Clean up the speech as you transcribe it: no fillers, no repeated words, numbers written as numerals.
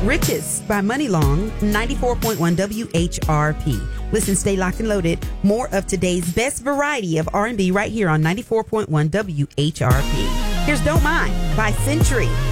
Riches by Money Long, 94.1 WHRP. Listen, stay locked and loaded. More of today's best variety of R&B right here on 94.1 WHRP. Here's Don't Mind by Century.